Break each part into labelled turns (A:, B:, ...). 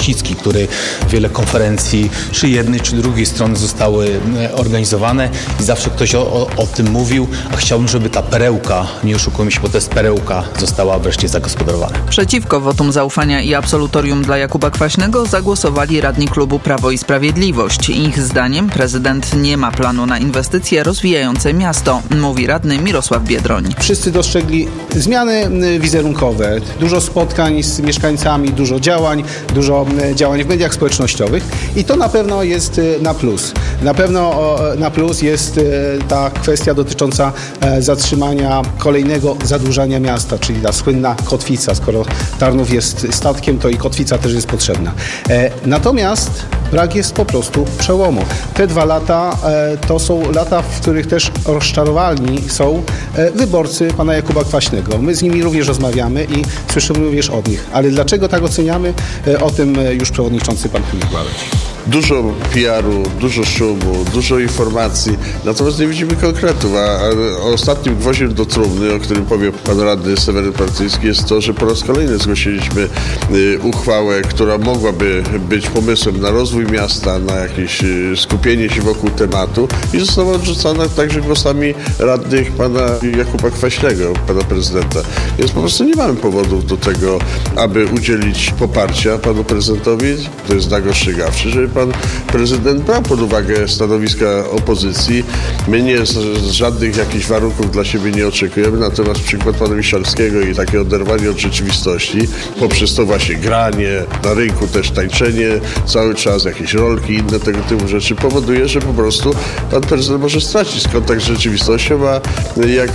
A: Mościcki, który wiele konferencji czy jednej, czy drugiej strony zostały organizowane i zawsze ktoś o tym mówił, a chciałbym, żeby ta perełka, nie oszukujmy się, bo to jest perełka, została wreszcie zagospodarowana.
B: Przeciwko wotum zaufania i absolutorium dla Jakuba Kwaśnego zagłosowali radni klubu Prawo i Sprawiedliwość. Ich zdaniem prezydent nie ma planu na inwestycje rozwijające miasto, mówi radny Mirosław Biedroń.
C: Wszyscy dostrzegli zmiany wizerunkowe, dużo spotkań z mieszkańcami, dużo działań w mediach społecznościowych i to na pewno jest na plus. Na pewno na plus jest ta kwestia dotycząca zatrzymania kolejnego zadłużania miasta, czyli ta słynna kotwica. Skoro Tarnów jest statkiem, to i kotwica też jest potrzebna. Natomiast brak jest po prostu przełomu. Te 2 lata to są lata, w których też rozczarowani są wyborcy pana Jakuba Kwaśnego. My z nimi również rozmawiamy i słyszymy również od nich. Ale dlaczego tak oceniamy? O tym już przewodniczący pan Chmielewicz.
D: Dużo PR-u, dużo szumu, dużo informacji, natomiast nie widzimy konkretów, a ostatnim gwoździem do trumny, o którym powie pan radny Seweryn Partyjski, jest to, że po raz kolejny zgłosiliśmy uchwałę, która mogłaby być pomysłem na rozwój miasta, na jakieś skupienie się wokół tematu i została odrzucona także głosami radnych pana Jakuba Kwaśnego, pana prezydenta. Więc po prostu nie mamy powodów do tego, aby udzielić poparcia panu prezydentowi. To jest znak ostrzegawczy, żeby pan prezydent brał pod uwagę stanowiska opozycji. My nie z żadnych jakichś warunków dla siebie nie oczekujemy, natomiast przykład pana Miszalskiego i takie oderwanie od rzeczywistości, poprzez to właśnie granie, na rynku też tańczenie cały czas, jakieś rolki, inne tego typu rzeczy, powoduje, że po prostu pan prezydent może stracić kontakt z rzeczywistością, a jak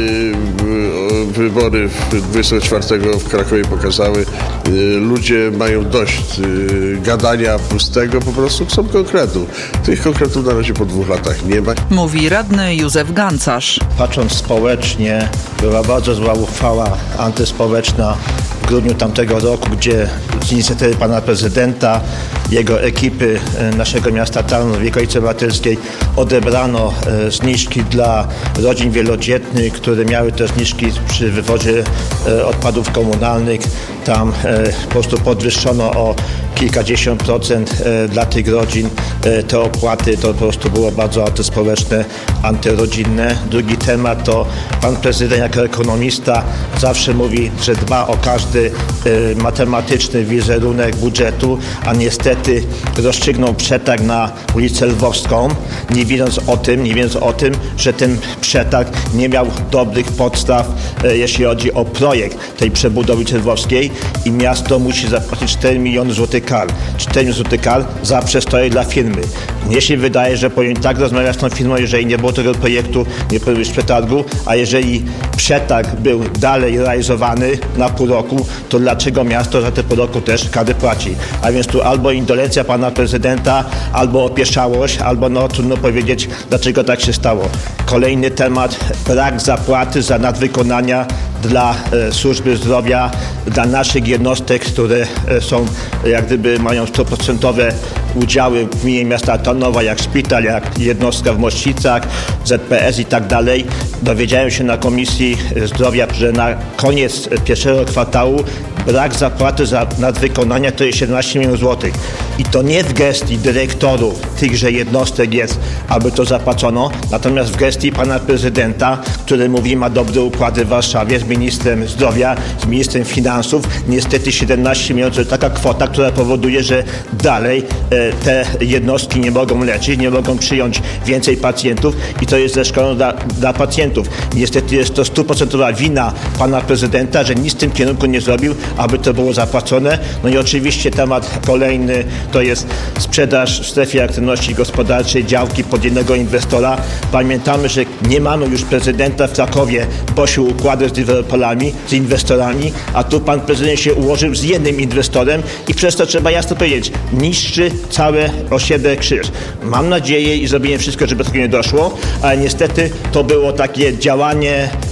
D: wybory 24 w Krakowie pokazały, ludzie mają dość gadania pustego, po prostu chcą konkretów. Tych konkretów na razie po 2 latach nie ma.
B: Mówi radny Józef Gancarz.
E: Patrząc społecznie, była bardzo zła uchwała antyspołeczna w grudniu tamtego roku, gdzie z inicjatywy pana prezydenta, jego ekipy naszego miasta Tarnów w okolicy Obywatelskiej odebrano zniżki dla rodzin wielodzietnych, które miały też zniżki przy wywozie odpadów komunalnych. Tam po prostu podwyższono o kilkadziesiąt procent dla tych rodzin te opłaty. To po prostu było bardzo antyspołeczne, antyrodzinne. Drugi temat to pan prezydent jako ekonomista zawsze mówi, że dba o każdy matematyczny wizerunek budżetu, a niestety rozstrzygnął przetarg na ulicę Lwowską, nie wiedząc o tym, że ten przetarg nie miał dobrych podstaw, jeśli chodzi o projekt tej przebudowy ulicy Lwowskiej i miasto musi zapłacić 4 miliony złotych kar. 4 miliony złotych kar za przestoje dla firmy. Mnie się wydaje, że powinien tak rozmawiać z tą firmą, jeżeli nie było tego projektu, nie powinien być przetargu, a jeżeli przetarg był dalej realizowany na pół roku, to dlaczego miasto za te pół roku też kary płaci? A więc tu albo indolencja pana prezydenta, albo opieszałość, albo trudno powiedzieć, dlaczego tak się stało. Kolejny temat, brak zapłaty za nadwykonania dla służby zdrowia, dla naszych jednostek, które są, jak gdyby mają 100% udziały w gminie miasta Tarnowa, jak szpital, jak jednostka w Mościcach, ZPS i tak dalej. Dowiedziałem się na Komisji Zdrowia, że na koniec pierwszego kwartału brak zapłaty za nadwykonania to jest 17 milionów złotych. I to nie w gestii dyrektorów tychże jednostek jest, aby to zapłacono, natomiast w gestii pana prezydenta, który mówi, ma dobre układy w Warszawie z ministrem zdrowia, z ministrem finansów. Niestety 17 milionów to jest taka kwota, która powoduje, że dalej te jednostki nie mogą leczyć, nie mogą przyjąć więcej pacjentów i to jest ze szkodą dla pacjentów. Niestety jest to 100% wina pana prezydenta, że nic w tym kierunku nie zrobił, aby to było zapłacone. No i oczywiście temat kolejny to jest sprzedaż w strefie aktywności gospodarczej działki pod jednego inwestora. Pamiętamy, że nie mamy już prezydenta w Krakowie, prosił układy z deweloperami, z inwestorami, a tu pan prezydent się ułożył z jednym inwestorem i przez to trzeba jasno powiedzieć, niszczy całe osiedle Krzyż. Mam nadzieję i zrobię wszystko, żeby do tego nie doszło, ale niestety to było takie działanie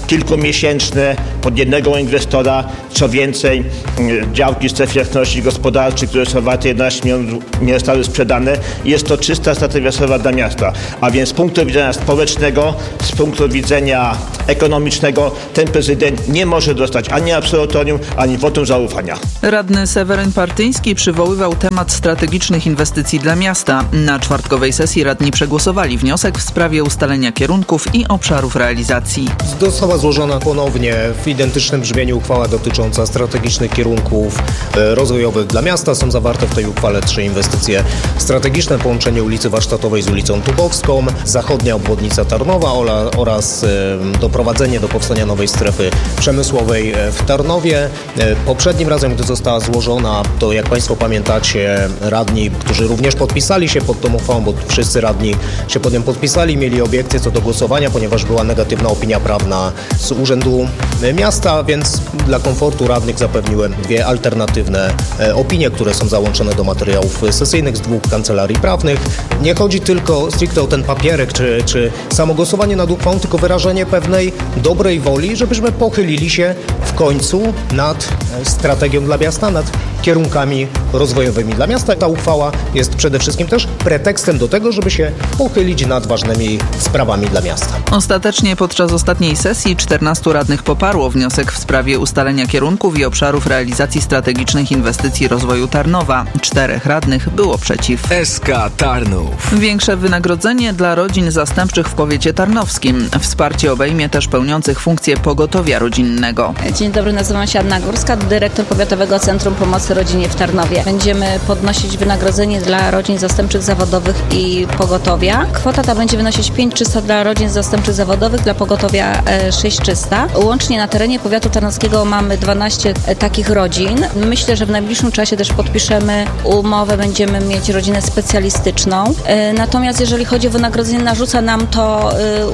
E: kilkumiesięczne pod jednego inwestora. Co więcej, działki w strefie aktywności gospodarczej, które są warte 11 milionów, nie zostały sprzedane. Jest to czysta strata finansowa dla miasta. A więc z punktu widzenia społecznego, z punktu widzenia ekonomicznego ten prezydent nie może dostać ani absolutorium, ani wotum zaufania.
B: Radny Seweryn Partyński przywoływał temat strategicznych inwestycji dla miasta. Na czwartkowej sesji radni przegłosowali wniosek w sprawie ustalenia kierunków i obszarów realizacji.
F: Została złożona ponownie w identycznym brzmieniu uchwała dotycząca strategicznych kierunków rozwojowych dla miasta. Są zawarte w tej uchwale 3 inwestycje strategiczne: połączenie ulicy Warsztatowej z ulicą Tubowską, zachodnia obwodnica Tarnowa oraz doprowadzenie do powstania nowej strefy przemysłowej w Tarnowie. Poprzednim razem, gdy została złożona, to jak Państwo pamiętacie, radni, którzy również podpisali się pod tą uchwałą, bo wszyscy radni się pod nią podpisali, mieli obiekcje co do głosowania, ponieważ była negatywna opinia prawna z Urzędu Miasta, więc dla komfortu radnych zapewniłem 2 alternatywne opinie, które są załączone do materiałów sesyjnych z 2 kancelarii prawnych. Nie chodzi tylko stricte o ten papierek czy samo głosowanie nad uchwałą, tylko wyrażenie pewnej dobrej woli, żebyśmy pochylili się w końcu nad strategią dla miasta, nad kierunkami rozwojowymi dla miasta. Ta uchwała jest przede wszystkim też pretekstem do tego, żeby się pochylić nad ważnymi sprawami dla miasta.
B: Ostatecznie podczas ostatniej sesji 14 radnych poparło wniosek w sprawie ustalenia kierunków i obszarów realizacji strategicznych inwestycji rozwoju Tarnowa. 4 radnych było przeciw.
G: SK Tarnów.
B: Większe wynagrodzenie dla rodzin zastępczych w powiecie tarnowskim. Wsparcie obejmie też pełniących funkcję pogotowia rodzinnego.
H: Dzień dobry, nazywam się Anna Górska, dyrektor Powiatowego Centrum Pomocy Rodzinie w Tarnowie. Będziemy podnosić wynagrodzenie dla rodzin zastępczych zawodowych i pogotowia. Kwota ta będzie wynosić 5300 dla rodzin zastępczych zawodowych, dla pogotowia 6300. Łącznie na terenie powiatu tarnowskiego mamy 12 takich rodzin. Myślę, że w najbliższym czasie też podpiszemy umowę, będziemy mieć rodzinę specjalistyczną. Natomiast jeżeli chodzi o wynagrodzenie, narzuca nam to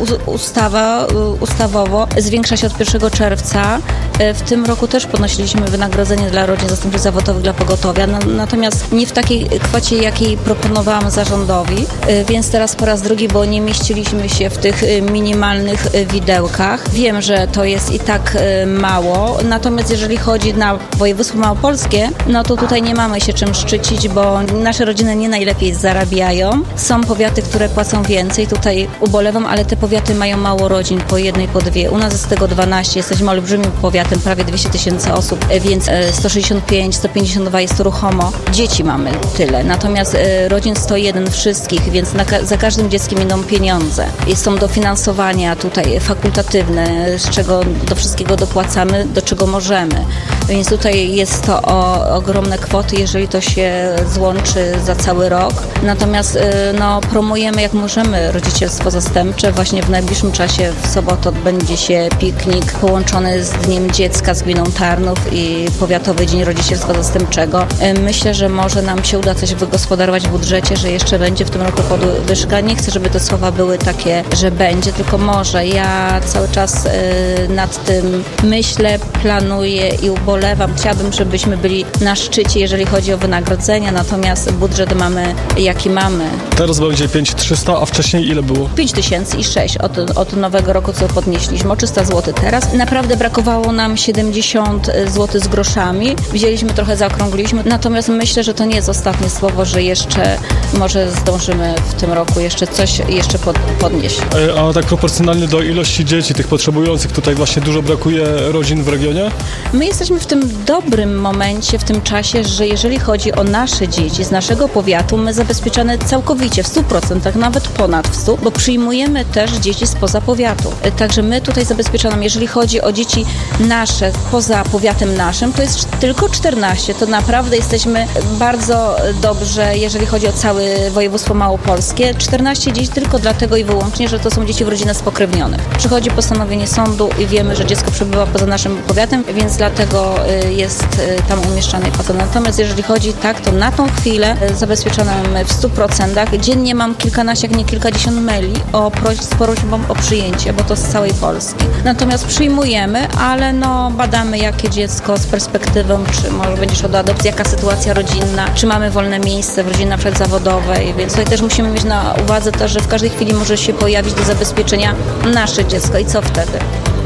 H: ustawowo, zwiększa się od 1 czerwca. W tym roku też podnosiliśmy wynagrodzenie dla rodzin zastępczych zawodowych dla pogotowia, natomiast nie w takiej kwocie, jakiej proponowałam zarządowi, więc teraz po raz drugi, bo nie mieściliśmy się w tych minimalnych widełkach. Wiem, że to jest i tak mało, natomiast jeżeli chodzi na województwo małopolskie, no to tutaj nie mamy się czym szczycić, bo nasze rodziny nie najlepiej zarabiają. Są powiaty, które płacą więcej, tutaj ubolewam, ale te powiaty mają mało rodzin, po 1, po 2. U nas jest tego 12, jesteśmy olbrzymim powiatem, prawie 200 000 osób, więc 165, 152 jest to ruchomo. Dzieci mamy tyle, natomiast rodzin 101 wszystkich, więc za każdym dzieckiem idą pieniądze. Są dofinansowania tutaj fakultatywne, z czego do wszystkiego dopłacamy, do czego możemy. Więc tutaj jest to ogromne kwoty, jeżeli to się złączy za cały rok. Natomiast promujemy jak możemy rodzicielstwo zastępcze. Właśnie w najbliższym czasie w sobotę odbędzie się piknik połączony z Dniem Dziecka z gminą Tarnów i Powiatowy Dzień Rodzicielstwa Zastępczego. Myślę, że może nam się uda coś wygospodarować w budżecie, że jeszcze będzie w tym roku podwyżka. Nie chcę, żeby te słowa były takie, że będzie, tylko może. Ja cały czas nad tym myślę, planuję i ubolewam. Chciałabym, żebyśmy byli na szczycie, jeżeli chodzi o wynagrodzenia, natomiast budżet mamy jaki mamy.
I: Teraz będzie 5300, a wcześniej ile było?
H: 5006 od nowego roku, co podnieśliśmy, o 300 zł teraz. Naprawdę brakowało nam 70 zł z groszami. Wzięliśmy trochę, zaokrągliliśmy, natomiast myślę, że to nie jest ostatnie słowo, że jeszcze może zdążymy w tym roku coś podnieść.
I: A tak proporcjonalnie do ilości dzieci, tych potrzebujących, tutaj właśnie dużo brakuje rodzin w regionie?
H: My jesteśmy w tym dobrym momencie, w tym czasie, że jeżeli chodzi o nasze dzieci z naszego powiatu, my zabezpieczamy całkowicie, w 100%, nawet ponad w 100%, bo przyjmujemy też dzieci spoza powiatu. Także my tutaj zabezpieczamy, jeżeli chodzi o dzieci nasze poza powiatem naszym, to jest tylko 14. To naprawdę jesteśmy bardzo dobrze, jeżeli chodzi o całe województwo małopolskie. 14 dzieci tylko dlatego i wyłącznie, że to są dzieci w rodzinach spokrewnionych. Przychodzi postanowienie sądu i wiemy, że dziecko przebywa poza naszym powiatem, więc dlatego jest tam umieszczany potem. Natomiast jeżeli chodzi to na tą chwilę zabezpieczone mamy w 100%. Dziennie mam kilkanaście, jak nie kilkadziesiąt maili z prośbą o przyjęcie, bo to z całej Polski. Natomiast przyjmujemy, ale badamy jakie dziecko z perspektywą, czy może będzie szło do adopcji, jaka sytuacja rodzinna, czy mamy wolne miejsce w rodzinie na przykład zawodowej, więc tutaj też musimy mieć na uwadze to, że w każdej chwili może się pojawić do zabezpieczenia nasze dziecko i co wtedy?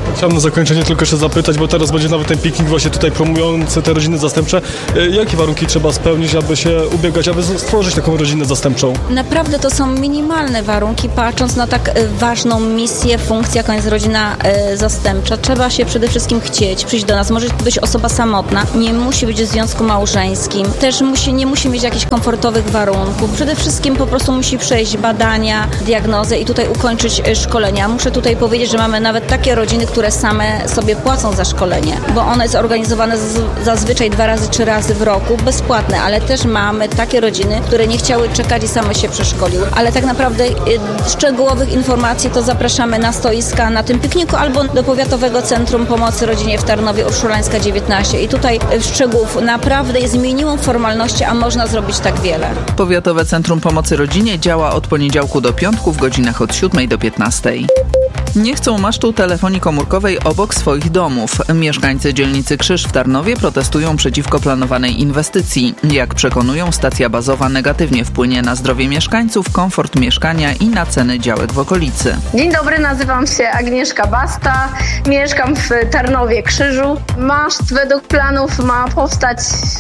I: Chciałem na zakończenie tylko jeszcze zapytać, bo teraz będzie nawet ten piknik właśnie tutaj promujący te rodziny zastępcze. Jakie warunki trzeba spełnić, aby się ubiegać, aby stworzyć taką rodzinę zastępczą?
H: Naprawdę to są minimalne warunki, patrząc na tak ważną misję, funkcję, jaką jest rodzina zastępcza. Trzeba się przede wszystkim chcieć, przyjść do nas. Może to być osoba samotna, nie musi być w związku małżeńskim, też nie musi mieć jakichś komfortowych warunków. Przede wszystkim po prostu musi przejść badania, diagnozę i tutaj ukończyć szkolenia. Muszę tutaj powiedzieć, że mamy nawet takie rodziny, które same sobie płacą za szkolenie, bo ono jest organizowane zazwyczaj 2 razy, 3 razy w roku, bezpłatne, ale też mamy takie rodziny, które nie chciały czekać i same się przeszkoliły. Ale tak naprawdę szczegółowych informacji to zapraszamy na stoiska na tym pikniku albo do Powiatowego Centrum Pomocy Rodzinie w Tarnowie, Urszulańska 19. I tutaj szczegółów naprawdę jest minimum formalności, a można zrobić tak wiele.
B: Powiatowe Centrum Pomocy Rodzinie działa od poniedziałku do piątku w godzinach od 7 do 15. Nie chcą masztu telefonii komórkowej obok swoich domów. Mieszkańcy dzielnicy Krzyż w Tarnowie protestują przeciwko planowanej inwestycji. Jak przekonują, stacja bazowa negatywnie wpłynie na zdrowie mieszkańców, komfort mieszkania i na ceny działek w okolicy.
J: Dzień dobry, nazywam się Agnieszka Basta, mieszkam w Tarnowie Krzyżu. Maszt według planów ma powstać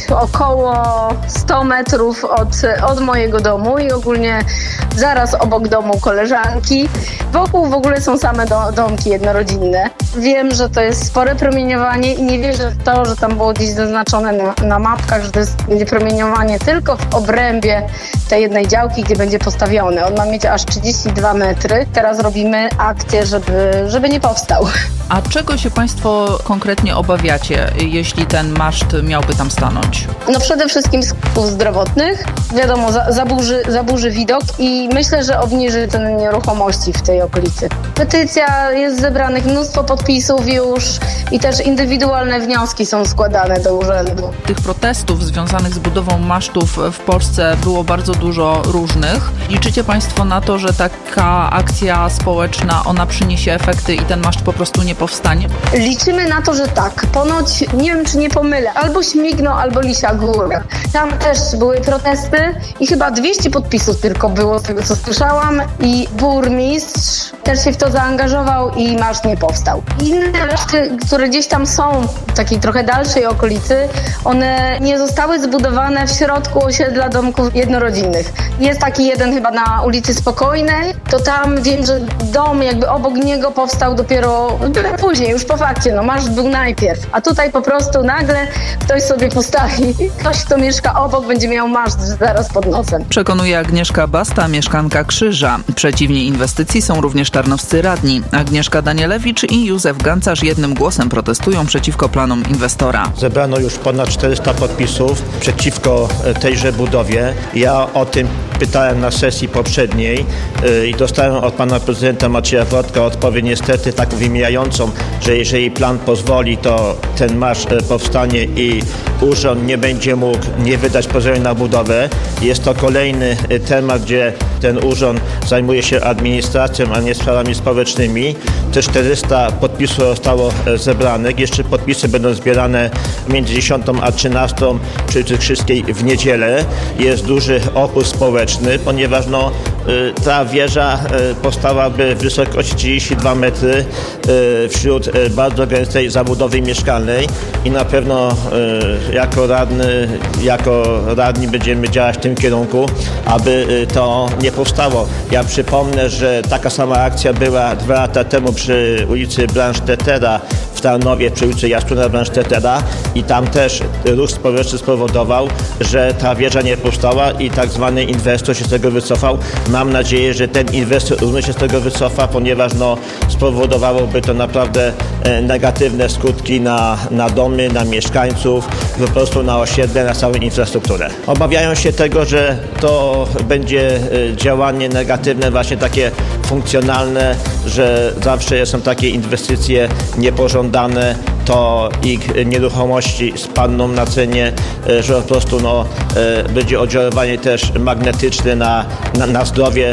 J: około 100 metrów od mojego domu i ogólnie zaraz obok domu koleżanki. Wokół w ogóle są same domki jednorodzinne. Wiem, że to jest spore promieniowanie i nie wierzę w to, że tam było gdzieś zaznaczone na mapkach, że to będzie promieniowanie tylko w obrębie tej jednej działki, gdzie będzie postawiony. On ma mieć aż 32 metry. Teraz robimy akcję, żeby nie powstał.
B: A czego się Państwo konkretnie obawiacie, jeśli ten maszt miałby tam stanąć?
J: No przede wszystkim skutków zdrowotnych. Wiadomo, zaburzy widok i myślę, że obniży cenę nieruchomości w tej okolicy. Petycja jest zebranych mnóstwo podpisów już i też indywidualne wnioski są składane do urzędu.
B: Tych protestów związanych z budową masztów w Polsce było bardzo dużo różnych. Liczycie Państwo na to, że taka akcja społeczna, ona przyniesie efekty i ten maszt po prostu nie powstanie?
J: Liczymy na to, że tak. Ponoć, nie wiem czy nie pomylę, albo Śmigno, albo Lisia Góra. Tam też były protesty i chyba 200 podpisów tylko było z tego co słyszałam i burmistrz też się w to zaangażował i maszt nie powstał. Inne maszty, które gdzieś tam są w takiej trochę dalszej okolicy, one nie zostały zbudowane w środku osiedla domków jednorodzinnych. Jest taki jeden chyba na ulicy Spokojnej, to tam wiem, że dom jakby obok niego powstał dopiero później, już po fakcie, no maszt był najpierw. A tutaj po prostu nagle ktoś sobie postawi, ktoś kto mieszka obok będzie miał maszt zaraz pod nosem.
B: Przekonuje Agnieszka Basta, mieszkanka Krzyża. Przeciwni inwestycji są również tarnowscy radni. Agnieszka Danielewicz i Józef Gancarz jednym głosem protestują przeciwko planom inwestora.
E: Zebrano już ponad 400 podpisów przeciwko tejże budowie. Ja o tym pytałem na sesji poprzedniej i dostałem od pana prezydenta Macieja Wrodka odpowiedź niestety tak wymijającą, że jeżeli plan pozwoli, to ten maszt powstanie i urząd nie będzie mógł nie wydać pozwolenia na budowę. Jest to kolejny temat, gdzie ten urząd zajmuje się administracją, a nie sprawami społecznymi. Te 400 podpisów zostało zebranych. Jeszcze podpisy będą zbierane między 10 a 13 przy ulicy Krzyskiej w niedzielę. Jest duży opór społeczny, ponieważ ta wieża powstałaby w wysokości 32 metry wśród bardzo gęstej zabudowy mieszkalnej i na pewno jako radni będziemy działać w tym kierunku, aby to nie powstało. Ja przypomnę, że taka sama akcja była 2 lata temu przy ulicy Bransztetera w Tarnowie, przy ulicy Jaszczura Bransztetera i tam też ruch społeczny spowodował, że ta wieża nie powstała i tak zwany inwestor się z tego wycofał. Mam nadzieję, że ten inwestor również się z tego wycofa, ponieważ spowodowałoby to naprawdę negatywne skutki na domy, na mieszkańców, po prostu na osiedle, na całą infrastrukturę. Obawiają się tego, że to będzie działanie negatywne, właśnie takie funkcjonalne, że zawsze są takie inwestycje niepożądane, to ich nieruchomości spadną na cenie, że po prostu będzie oddziaływanie też magnetyczne na zdrowie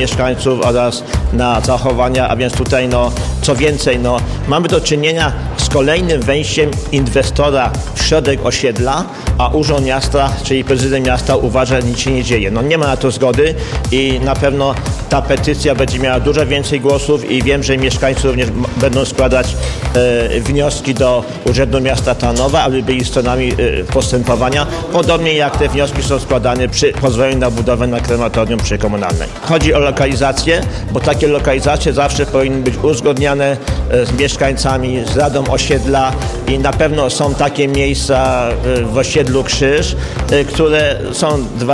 E: mieszkańców oraz na zachowania, a więc tutaj co więcej, mamy do czynienia z kolejnym wejściem inwestora w środek osiedla, a Urząd Miasta, czyli prezydent miasta uważa, że nic się nie dzieje. No nie ma na to zgody i na pewno ta petycja będzie miała dużo więcej głosów i wiem, że mieszkańcy również będą składać wnioski do Urzędu Miasta Tarnowa, aby byli stronami postępowania, podobnie jak te wnioski są składane przy pozwoleniu na budowę na krematorium przy komunalnej. Chodzi o lokalizację, bo takie lokalizacje zawsze powinny być uzgodniane z mieszkańcami, z Radą Osiedla i na pewno są takie miejsca w osiedlu Krzyż, które są